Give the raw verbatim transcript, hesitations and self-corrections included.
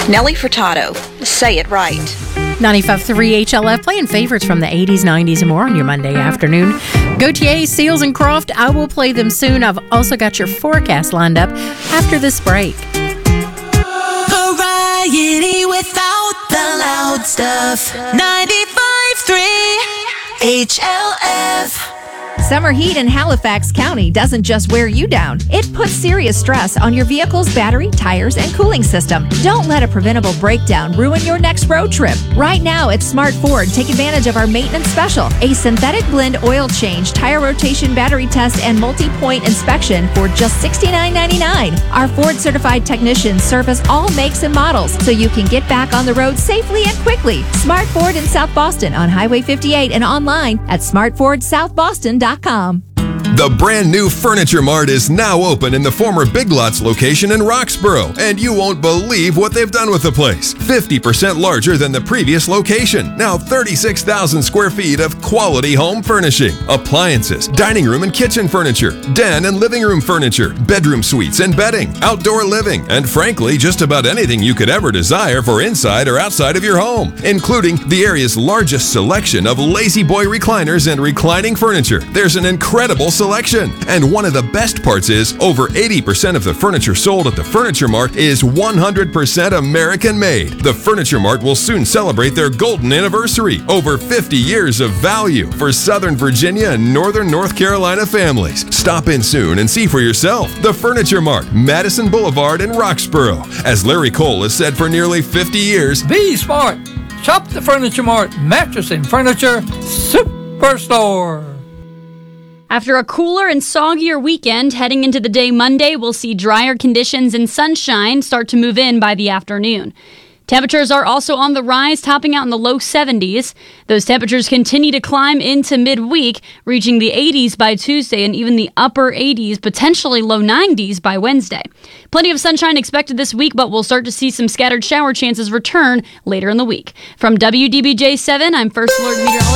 Nelly Furtado, Say It Right. ninety-five point three H L F, playing favorites from the eighties, nineties, and more on your Monday afternoon. Gautier, Seals, and Croft, I will play them soon. I've also got your forecast lined up after this break. Variety without the loud stuff. ninety-five point three H L F. Summer heat in Halifax County doesn't just wear you down. It puts serious stress on your vehicle's battery, tires, and cooling system. Don't let a preventable breakdown ruin your next road trip. Right now at Smart Ford, take advantage of our maintenance special, a synthetic blend oil change, tire rotation, battery test, and multi-point inspection for just sixty-nine ninety-nine. Our Ford certified technicians service all makes and models so you can get back on the road safely and quickly. Smart Ford in South Boston on Highway fifty-eight and online at smart ford south boston dot com. The brand new Furniture Mart is now open in the former Big Lots location in Roxborough, and you won't believe what they've done with the place. fifty percent larger than the previous location. Now thirty-six thousand square feet of quality home furnishing, appliances, dining room and kitchen furniture, den and living room furniture, bedroom suites and bedding, outdoor living, and frankly, just about anything you could ever desire for inside or outside of your home, including the area's largest selection of Lazy Boy recliners and reclining furniture. There's an incredible selection. And one of the best parts is over eighty percent of the furniture sold at the Furniture Mart is one hundred percent American made. The Furniture Mart will soon celebrate their golden anniversary. Over fifty years of value for Southern Virginia and Northern North Carolina families. Stop in soon and see for yourself. The Furniture Mart, Madison Boulevard in Roxborough. As Larry Cole has said for nearly fifty years, Be smart. Shop the Furniture Mart, mattress and furniture superstore. After a cooler and soggier weekend, heading into the day Monday, we'll see drier conditions and sunshine start to move in by the afternoon. Temperatures are also on the rise, topping out in the low seventies. Those temperatures continue to climb into midweek, reaching the eighties by Tuesday and even the upper eighties, potentially low nineties by Wednesday. Plenty of sunshine expected this week, but we'll start to see some scattered shower chances return later in the week. From W D B J seven, I'm First Alert Meteorologist